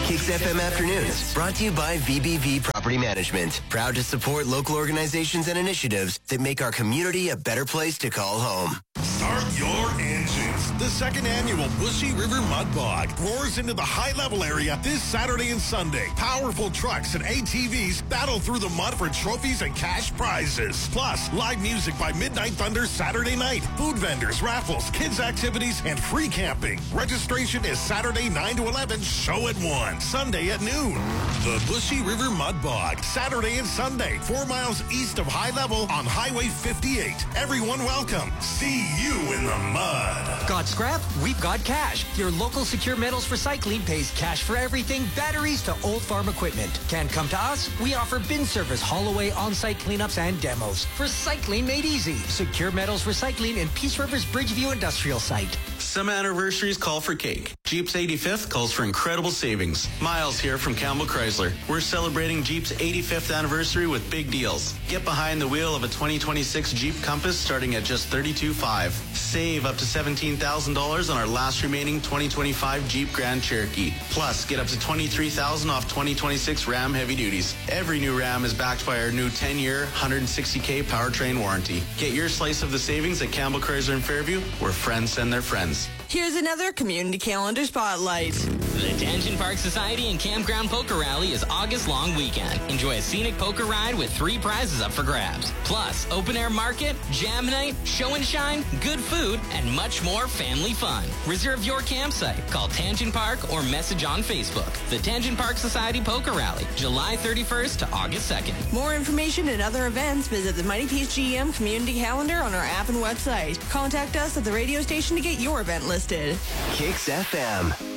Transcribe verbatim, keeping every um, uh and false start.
Kicks F M Afternoons, brought to you by V B V Property Management. Proud to support local organizations and initiatives that make our community a better place to call home. Start your engines. The second annual Bushy River Mud Bog roars into the high-level area this Saturday and Sunday. Powerful trucks and A T Vs battle through the mud for trophies and cash prizes. Plus, live music by Midnight Thunder Saturday night. Food vendors, raffles, kids' activities, and free camping. Registration is Saturday nine to eleven, show at one. Sunday at noon. The Bushy River Mud Bog, Saturday and Sunday, four miles east of High Level on Highway fifty-eight. Everyone welcome. See you in the mud. Got scrap? We've got cash. Your local Secure Metals Recycling pays cash for everything, batteries to old farm equipment. Can't come to us? We offer bin service, haul away, on-site cleanups, and demos. Recycling made easy. Secure Metals Recycling in Peace River's Bridgeview Industrial Site. Some anniversaries call for cake. Jeep's eighty-fifth calls for incredible savings. Miles here from Campbell Chrysler. We're celebrating Jeep's eighty-fifth anniversary with big deals. Get behind the wheel of a twenty twenty-six Jeep Compass starting at just thirty-two thousand five hundred dollars. Save up to seventeen thousand dollars on our last remaining twenty twenty-five Jeep Grand Cherokee. Plus, get up to twenty-three thousand dollars off twenty twenty-six Ram Heavy Duties. Every new Ram is backed by our new ten-year, one hundred sixty thousand powertrain warranty. Get your slice of the savings at Campbell Chrysler in Fairview, where friends send their friends. Here's another community calendar spotlight. The Tangent Park Society and Campground Poker Rally is August-long weekend. Enjoy a scenic poker ride with three prizes up for grabs. Plus, open-air market, jam night, show and shine, good food, and much more family fun. Reserve your campsite. Call Tangent Park or message on Facebook. The Tangent Park Society Poker Rally, July thirty-first to August second. More information and other events, visit the Mighty Peace G M community calendar on our app and website. Contact us at the radio station to get your event listed. Kicks F M.